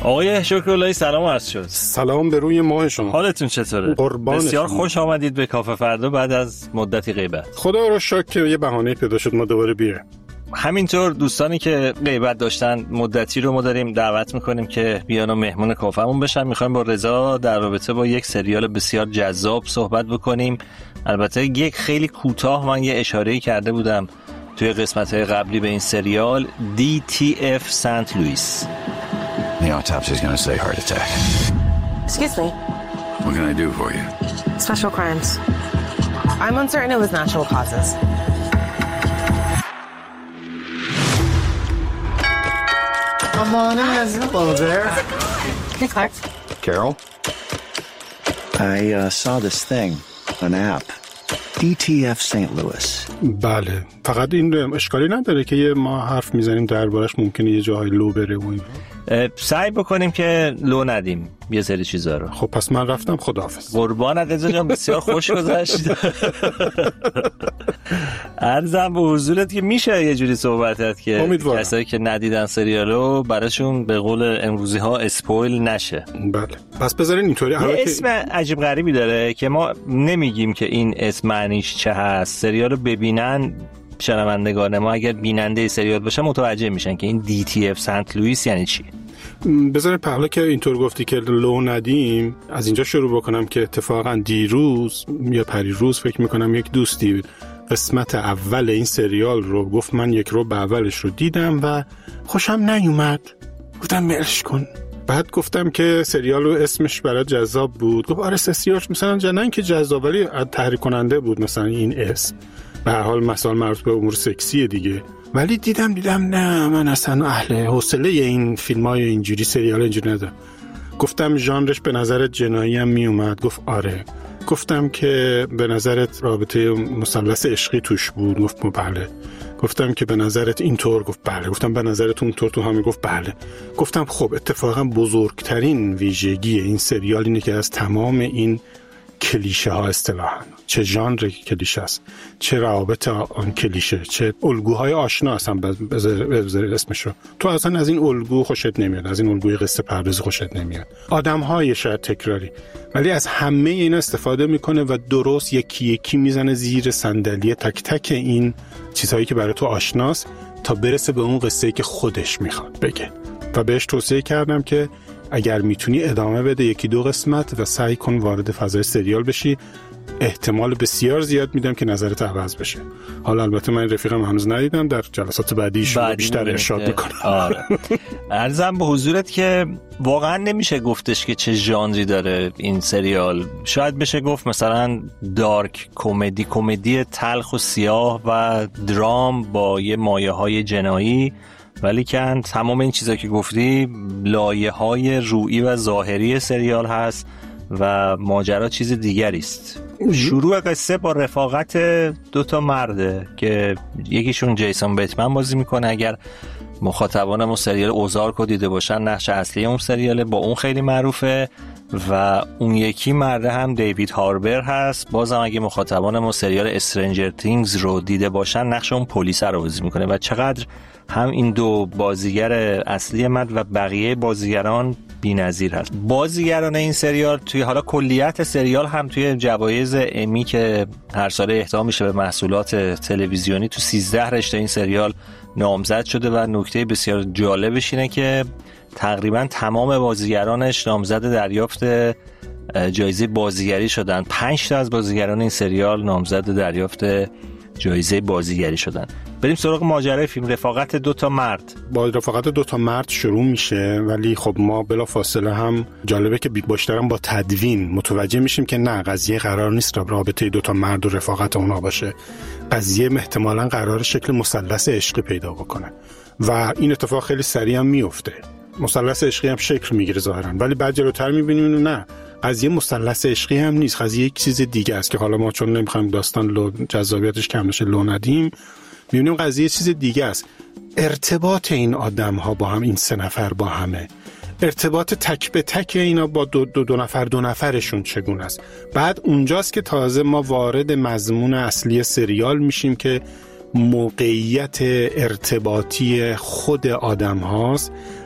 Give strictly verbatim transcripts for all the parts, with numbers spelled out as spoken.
آقای شکراللهی سلام عرض شد. سلام به روی ماه شما. حالتون چطوره؟ قربان بسیار شما. خوش آمدید به کافه فردا بعد از مدتی غیبت. خدا رو شکر که یه بهانه پیدا شد ما دوباره بیایم. همینطور دوستانی که غیبت داشتن مدتی رو ما داریم دعوت میکنیم که بیان و مهمون کافهمون بشن. میخوایم با رضا در رابطه با یک سریال بسیار جذاب صحبت بکنیم. البته یک خیلی کوتاه من یه اشاره‌ای کرده بودم توی قسمت‌های قبلی به این سریال دی تی اف سنت لوئیس. The autopsy is going to say heart attack. Excuse me. What can I do for you? Special crimes. I'm uncertain it was natural causes. Come on in. Hello there. Hey, Clark. Carol? I uh, saw this thing, an app. دی تی اف Saint Louis. بله، فقط این اشکالی نداره که یه ما حرف میزنیم دربارش ممکنه یه جاهای لو بره و این. سعی بکنیم که لو ندیم یه سری چیزا رو. خب پس من رفتم، خداحافظ. قربانت رضا جان، بسیار خوش گذشت. عرضم به حضورت که میشه یه جوری صحبت که امیدوارم کسایی که ندیدن سریالو براشون به قول امروزی ها اسپویل نشه. بله، پس بذارین اینطوری. یه اسم عجیب غریبی داره که ما نمیگیم که این اسم معنیش چه هست. سریالو ببینن شنوندگان ما اگر بیننده سریال باشن متوجه میشن که این دی تی اف سنت لوئیس یعنی چی. بذارین پهلا که اینطور گفتی که لو ندیم از اینجا شروع بکنم که اتفاقا دیروز یا پریروز فکر میکنم یک دوستی قسمت اول این سریال رو گفت، من یک رو به اولش رو دیدم و خوشم نیومد، گفتم ملش کن. بعد گفتم که سریال رو اسمش برای جذاب بود، گفت آره سریالش مثلا جنن که جذاب ولی تحریک کننده بود مثلا این اسم، به هر حال مثلا مربوط به امور سکسیه دیگه. ولی دیدم دیدم نه، من اصلا اهل حوصله این فیلمای اینجوری سریال اینجوری ندارم. گفتم ژانرش به نظرت جنایی هم می اومد؟ گفت آره. گفتم که به نظرت رابطه مثلث عشقی توش بود؟ گفت بله. گفتم که به نظرت اینطور؟ گفت بله. گفتم به نظرت اونطور تو همین؟ گفت بله. گفتم خب اتفاقا بزرگترین ویژگی این سریال اینه که از تمام این کلیشه ها اصطلاحاً، چه ژانر کلیشه است، چه روابط آن کلیشه، چه الگوهای آشنا هستن، بذار اسمش رو، تو اصلا از این الگو خوشت نمیاد، از این الگوی قصه پردازی خوشت نمیاد، آدم‌های شاید تکراری، ولی از همه اینا استفاده میکنه و درست یکی یکی میزنه زیر صندلی تک تک این چیزهایی که برای تو آشناست تا برسه به اون قصه‌ای که خودش میخواد بگه. و بهش توصیه کردم که اگر میتونی ادامه بده یکی دو قسمت و سعی کن وارد فضای سریال بشی، احتمال بسیار زیاد میدم که نظرت عوض بشه. حالا البته من رفیقم هنوز ندیدم، در جلسات بعدیش بیشتر ارشاد میکنم. آره. عرضم به حضورت که واقعا نمیشه گفتش که چه ژانری داره این سریال. شاید بشه گفت مثلا دارک کمدی، کمدی تلخ و سیاه و درام با یه مایه‌های جنایی، ولی که تمام این چیزا که گفتی لایه‌های رویی و ظاهری سریال هست و ماجرا چیز دیگری است. شروع قصه با رفاقت دوتا مرده که یکیشون جیسون بیتمن بازی میکنه، اگر مخاطبان ما سریال اوزارک رو دیده باشن نقش اصلی اون سریاله، با اون خیلی معروفه، و اون یکی مرده هم دیوید هاربر هست، بازم اگه مخاطبان ما سریال استرنجر تینگز رو دیده باشن نقش اون پلیس رو بازی میکنه و چقدر هم این دو بازیگر اصلی مرد و بقیه بازیگران بی‌نظیر هست. بازیگران این سریال توی حالا کلیت سریال هم توی جوایز امی که هر ساله اهدا میشه به محصولات تلویزیونی تو سیزده رشته این سریال نامزد شده و نکته بسیار جالبش اینه که تقریبا تمام بازیگرانش نامزد دریافت جایزه بازیگری شدن. پنج تا از بازیگران این سریال نامزد دریافت جایزه بازیگری شدن. بریم سراغ ماجرای فیلم. رفاقت دو تا مرد. با رفاقت دو تا مرد شروع میشه، ولی خب ما بلا فاصله هم جالبه که بیشترم با تدوین متوجه میشیم که نه، قضیه قرار نیست رابطه دو تا مرد و رفاقت اونا باشه. قضیه احتمالاً قرار شکل مثلث عشقی پیدا بکنه و این اتفاق خیلی سریع هم میفته. مثلث عشقی هم شکل میگیره ظاهرا، ولی بعد جلوتر میبینیم نه، قضیه مثلث عشقی هم نیست، قضیه یک چیز دیگه است که حالا ما چون نمیخوایم داستان لو جذابیتش کم بشه لو ندیم، میبینیم قضیه چیز دیگه است. ارتباط این آدم ها با هم، این سه نفر با همه، ارتباط تک به تک اینا با دو, دو, دو نفر دو نفرشون چگونه است. بعد اونجاست که تازه ما وارد مضمون اصلی سریال میشیم که موقعیت ارتباطی خود آدم هاست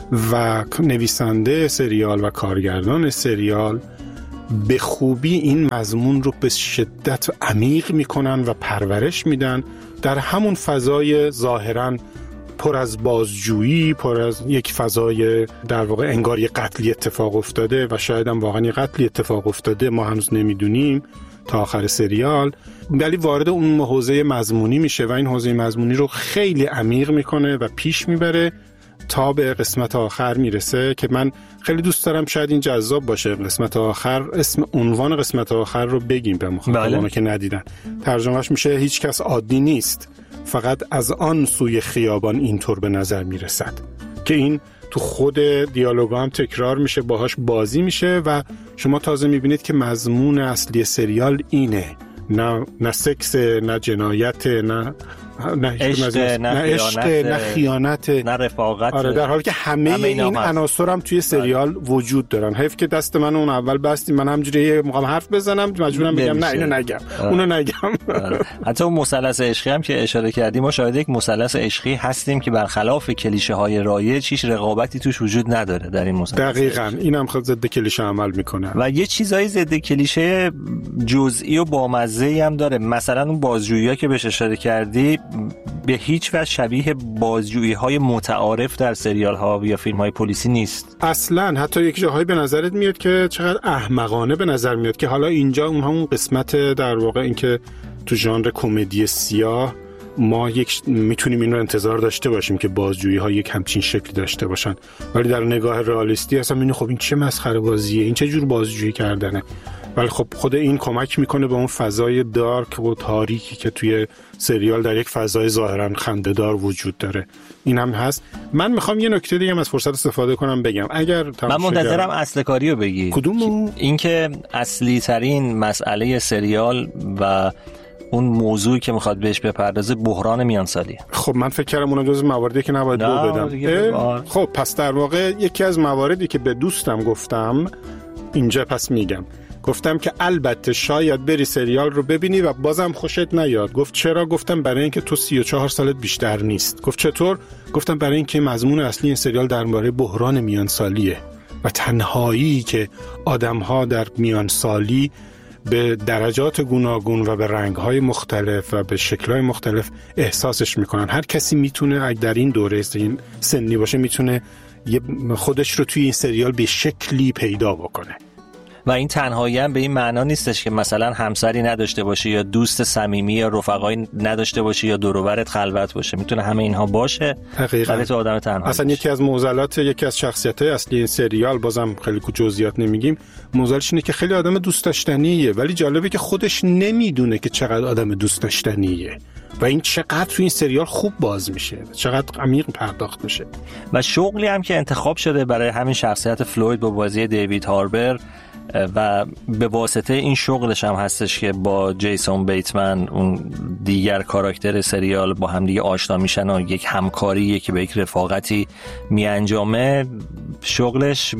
و نویسنده سریال و کارگردان سریال به خوبی این مضمون رو به شدت عمیق میکنن و پرورش میدن در همون فضای ظاهراً پر از بازجویی، پر از یک فضای در واقع انگار یک قتلی اتفاق افتاده و شاید هم واقعا یک قتلی اتفاق افتاده، ما هنوز نمیدونیم تا آخر سریال، ولی وارد اون حوزه مضمونی میشه و این حوزه مضمونی رو خیلی عمیق میکنه و پیش میبره تا به قسمت آخر میرسه که من خیلی دوست دارم، شاید این جذاب باشه. قسمت آخر، اسم عنوان قسمت آخر رو بگیم به مخاطبان که ندیدن. ترجمهش میشه هیچ کس عادی نیست، فقط از آن سوی خیابان اینطور به نظر میرسد، که این تو خود دیالوگا هم تکرار میشه، باهاش بازی میشه و شما تازه میبینید که مضمون اصلی سریال اینه، نه نه سکس، نه جنایت، نه نه عشق، نه عشق، نه خیانت، نه رفاقت. آره، در حالی که همه, همه این عناصر هم توی سریال بله. وجود دارن. حیف که دست من اون اول بستیم، من همجوری موقع حرف بزنم مجبورم بگم نه اینو نگم آره. اونو نگم آره. حتی اون مثلث عشقی هم که اشاره کردیم، ما شاهد یک مثلث عشقی هستیم که برخلاف کلیشه های رایج هیچ رقابتی توش وجود نداره در این مثلث. دقیقاً اینم خود ضد کلیشه عمل میکنه و یه چیزای ضد کلیشه جزئی و بامزه‌ای هم داره. مثلا اون بازجویی‌ها که بهش اشاره کردی به هیچ وجه شبیه بازجویی‌های متعارف در سریال‌ها یا فیلم‌های پلیسی نیست اصلاً. حتی یک جاهایی به نظرت میاد که چقدر احمقانه به نظر میاد که حالا اینجا اون همون قسمت در واقع این که تو ژانر کمدی سیاه ما یک میتونیم این رو انتظار داشته باشیم که بازجویی‌ها یک همچین شکلی داشته باشن، ولی در نگاه رئالیستی اصلا میبینی خب این چه مسخره بازیه، این چه جور بازجویی کردنه. ولی خب خود این کمک میکنه به اون فضای دارک و تاریکی که توی سریال در یک فضای ظاهراً خنده‌دار وجود داره. این هم هست. من میخوام یه نکته دیگه از فرصت استفاده کنم بگم. اگر من منتظرم اصل کاری رو بگی. کدوم؟ این که اصلی ترین مسئله سریال و اون موضوعی که میخواد بهش بپردازه بحران میانسالی. خب من فکر کردم اون جزو مواردی که نباید بو بدم. خب پس در واقع یکی از مواردی که به دوستم گفتم اینجا پس میگم. گفتم که البته شاید بری سریال رو ببینی و بازم خوشت نیاد. گفت چرا؟ گفتم برای اینکه تو سی و چهار سالت بیشتر نیست. گفت چطور؟ گفتم برای اینکه مضمون اصلی این سریال درباره بحران میانسالیه و تنهایی که آدم‌ها در میانسالی به درجات گوناگون و به رنگ‌های مختلف و به شکل‌های مختلف احساسش میکنن. هر کسی میتونه اگه در این دوره این سنی باشه میتونه خودش رو توی این سریال به شکلی پیدا بکنه. و این تنهایی هم به این معنا نیستش که مثلا همسری نداشته باشی یا دوست صمیمی یا رفقایی نداشته باشی یا دور و برت خلوت باشه. میتونه همه اینها باشه ولی تو آدم تنها اصلا باشی. یکی از معضلات یکی از شخصیت‌های اصلی این سریال، بازم خیلی جزئیات نمیگیم، معضلش اینه که خیلی آدم دوست داشتنیه ولی جالبه که خودش نمیدونه که چقدر آدم دوست داشتنیه و این چقدر تو این سریال خوب باز میشه، چقدر عمیق پرداخت میشه. و شغلی هم که انتخاب شده برای همین شخصیت فلوید با بازی دیوید هاربر و به واسطه این شغلش هم هستش که با جیسون بیتمن اون دیگر کاراکتر سریال با هم دیگه آشنا میشن و یک همکاریه که به یک رفاقتی میانجامه. شغلش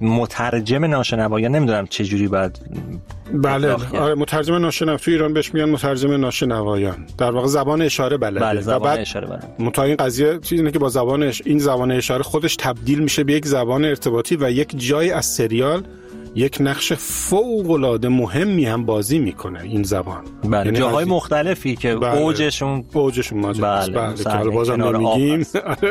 مترجم ناشنوایان، نمیدونم چه جوری باید بله آره مترجم ناشنوا، تو ایران بهش میگن مترجم ناشنوایان، در واقع زبان اشاره بلده. بله زبان اشاره بلده. متا این قضیه چیزی اینه که با زبانش این زبان اشاره خودش تبدیل میشه به یک زبان ارتباطی و یک جای از سریال یک نقش فوق‌العاده مهمی هم بازی میکنه این زبان. بله یعنی جاهای مختلفی که بله. اوجشون اوجشون ماجراست. بله, بله. که حالا بازم نمیگیم.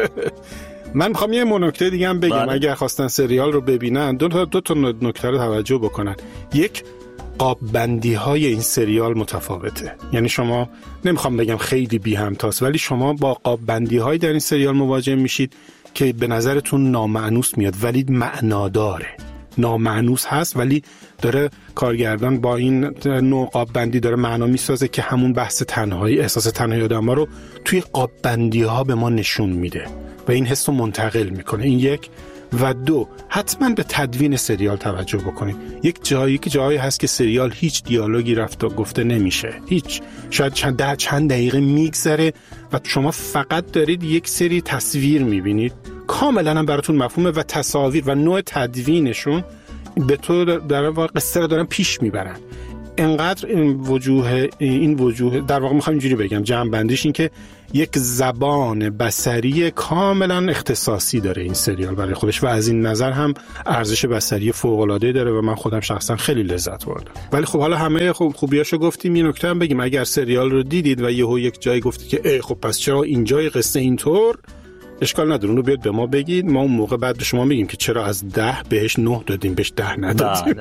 من میخوام یه نکته دیگه هم بگم. بله. اگر خواستن سریال رو ببینن دو تا دو تا نکته رو توجه بکنن. یک، قاب بندی های این سریال متفاوته. یعنی شما، نمیخوام بگم خیلی بی همتاست، ولی شما با قاب بندی های در این سریال مواجه میشید که به نظرتون نامعنوس میاد ولی معناداره. نامعنوس هست ولی داره کارگردان با این نوع قاب بندی داره معنا میسازه که همون بحث تنهایی، احساس تنهایی آدم‌ها رو توی قاب بندی ها به ما نشون میده و این حس رو منتقل میکنه. این یک. و دو، حتما به تدوین سریال توجه بکنید. یک جایی که جایی هست که سریال هیچ دیالوگی رفت و گفته نمیشه، هیچ، شاید چند ده چند دقیقه میگذره و شما فقط دارید یک سری تصویر میبینید، کاملا هم براتون مفهومه و تصاویر و نوع تدوینشون به تو در واقع قصه رو دارن پیش میبرن. انقدر این وجوه این وجوه در واقع میخوام اینجوری بگم، جمع بندیش این که یک زبان بصری کاملا اختصاصی داره این سریال برای خودش و از این نظر هم ارزش بصری فوق‌العاده داره و من خودم شخصا خیلی لذت بردم. ولی خب حالا همه خوب خوبیاشو گفتیم، یه نکته هم بگیم، اگر سریال رو دیدید و یهو یک جایی گفتید که ای خب پس چرا اینجای قصه اینطور، اشکال نداره، اونو بیاد به ما بگید، ما اون موقع بعد به شما میگیم که چرا از ده بهش نه دادیم بهش ده ندادیم.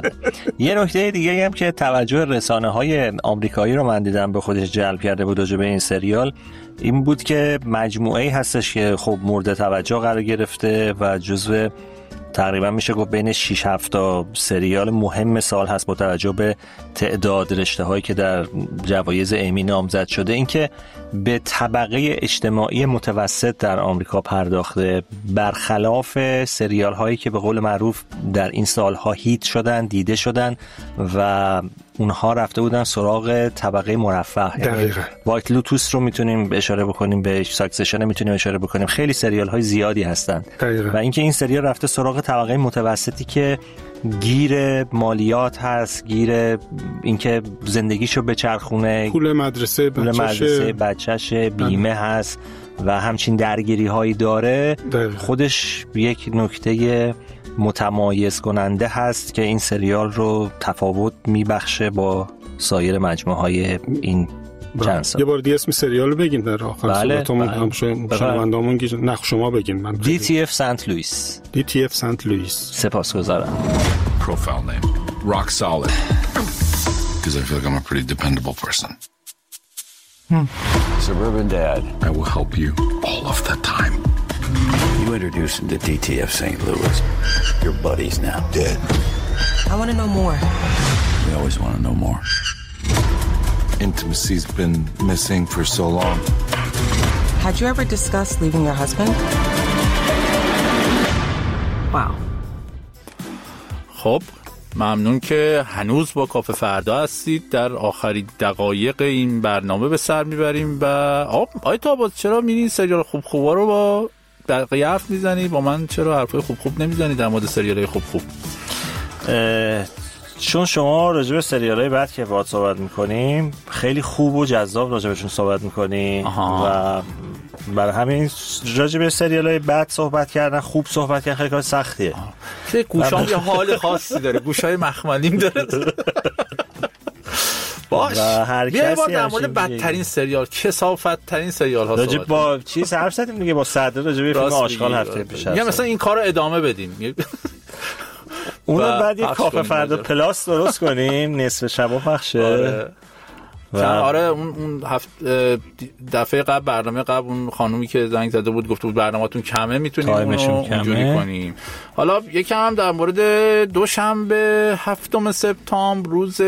یه نکته دیگه هم که توجه رسانه‌های آمریکایی رو من دیدم به خودش جلب کرده بود راجع به این سریال، این بود که مجموعه‌ای هستش که خب مورد توجه قرار گرفته و جزو تقریبا میشه گفت بین شش هفت تا سریال مهم سال هست با توجه به تعداد رشته‌هایی که در جوایز امی نامزد شده. اینکه به طبقه اجتماعی متوسط در آمریکا پرداخته، برخلاف سریال هایی که به قول معروف در این سالها هیت شدن، دیده شدن و اونها رفته بودن سراغ طبقه مرفه. دقیقاً. وایت لوتوس رو میتونیم اشاره بکنیم بهش، ساکسشن میتونیم اشاره بکنیم، خیلی سریال های زیادی هستن. دقیقاً. و اینکه این سریال رفته سراغ طبقه متوسطی که گیر مالیات هست، گیر اینکه زندگیشو بچرخونه، پول مدرسه پول مدرسه بچه‌شه، بیمه هست و همچین درگیری هایی داره. دقیقا. خودش یک نکته متمایز کننده هست که این سریال رو تفاوت میبخشه با سایر مجموعه های این چند سال. یه بار دیگه اسم سریال رو بگین در آخر صحبتمون، هم شنوندامون گیج نخ شما بگین. من دی تی اف سنت لوئیس. دی تی اف سنت لوئیس. سپاسگزارم. Profile name rock solid because I feel like I'm a pretty dependable person. Hmm. Suburban Dad. I will help you all of the time. You introduced him to D T F Saint Louis. Your buddies now. Dead. I want to know more. We always want to know more. Intimacy's been missing for so long. Had you ever discussed leaving your husband? Wow. خب ممنون که هنوز با کافه فردا هستید. در آخرین دقایق این برنامه به سر میبریم و آب آی تاباز چرا میرین سریال خوب خوبا رو با بقیه حرف میزنی، با من چرا حرفای خوب خوب نمیزنی در مورد سریالای خوب خوب؟ چون شما راجع به سریالای بعد که باهات صحبت میکنیم خیلی خوب و جذاب راجع بهشون صحبت میکنی و برای همین راجع به سریالای بعد صحبت کردن، خوب صحبت کردن خیلی کار سختیه. که گوشام یه حال خاصی داره، گوشای مخملیم داره. باش بیا بار در مورد بدترین سریال، کثافت ترین سریال ها راجع با چیز حرف زدیم دیگه، با صدر راجع به فیلم آشغال هفته پیش. یا مثلا این کارو ادامه بدیم، اون رو بعد یه کافه فردا پلاس درست کنیم نصف شبا پخشه. آره و آره اون اون هفت دفعه قبل برنامه قبل اون خانومی که زنگ زده بود گفته بود برنامه‌تون کمه، میتونیم اونو اونجوری کنیم. حالا یکم هم در مورد دوشنبه هفتم سپتامبر روز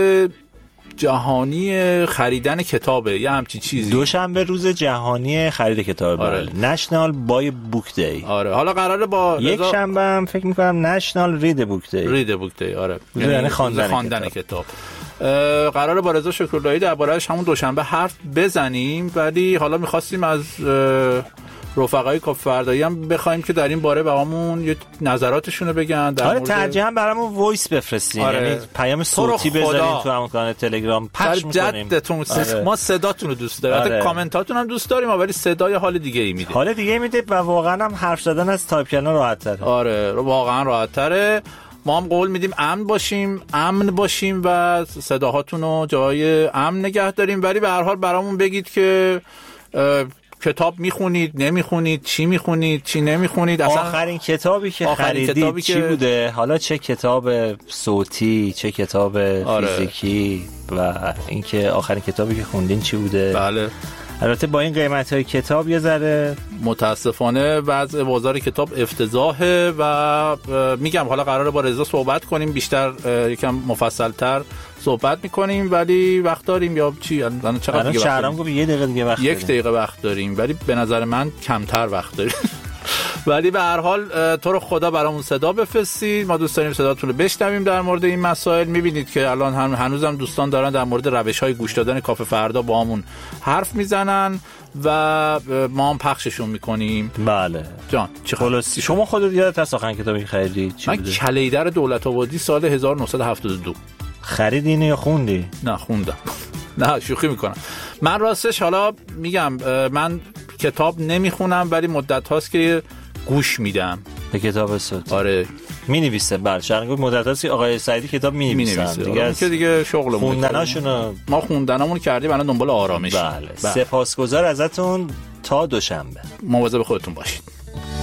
جهانی خریدن کتابه، یه همچین چیزی. دوشنبه روز جهانی خرید کتابه. آره. نشنال بای بوک دی. آره حالا قراره با یک شنبه هم فکر می‌کنم نشنال رید بوک دی. رید بوک دی آره. یعنی خواندن, خواندن کتاب. کتاب. قراره با رضا شکراللهی درباره‌اش همون دوشنبه حرف بزنیم، ولی حالا می‌خواستیم از رفقای کافه فردایی هم بخوایم که در این باره برامون یه نظراتشون بگن. در آره ترجیحاً برامون وایس بفرستین. آره. یعنی پیام صوتی بذارین تو همون کانال تلگرام پخش می‌کنیم. جدتون آره. ما صداتون رو دوست داریم. آره. کامنتاتون هم دوست داریم، ولی صدای حال دیگه ای میده. حال دیگه میده و واقعاً هم حرف زدن از تایپ کردن راحت‌تره. آره واقعاً راحت‌تره. ما هم قول میدیم امن باشیم، امن باشیم و صداهاتون رو جای امن نگه داریم، ولی به هر حال برامون بگید که کتاب میخونید، نمیخونید، چی میخونید، چی نمیخونید، اصلا آخرین کتابی که خریدید کتابی چی که... بوده، حالا چه کتاب صوتی، چه کتاب آره. فیزیکی و اینکه آخرین کتابی که خوندین چی بوده. بله البته با این قیمت‌های کتاب یه ذره متاسفانه وضع بازار کتاب افتضاحه و میگم حالا قراره با رضا صحبت کنیم، بیشتر یکم مفصل‌تر صحبت می‌کنیم، ولی وقت داریم یا چی؟ الان چقدر دیگه وقت داریم؟ یه دقیقه دیگه وقت یک داریم. دقیقه وقت داریم، ولی به نظر من کمتر وقت داریم. ولی به هر حال تو رو خدا برامون صدا بفرستید، ما دوست داریم صداتون رو بشنویم در مورد این مسائل. می‌بینید که الان هم هنوزم دوستان دارن در مورد روش‌های گوش دادن کافه فردا با همون حرف میزنن و ما هم پخششون میکنیم. بله جان چه خلاصی شما خودت یادت هست آخرین کتابی خریدی چی من بوده؟ کلیدر دولت آبادی سال هزار و نهصد و هفتاد و دو. خریدی اینو یا خوندی؟ نه خوندم. نه شوخی میکنم. من راستش حالا میگم من کتاب نمیخونم ولی مدت هاست که گوش میدم به کتاب صوتی. آره می نویسه. بله شرنگو مدت هاست آقای سعیدی کتاب می نویسن دیگه. از که دیگه شغلمون خوندناشونو ما خوندنامون کردیم الان دنبال آرامش. بله, بله. سپاسگزار ازتون. تا دوشنبه مواظب خودتون باشید.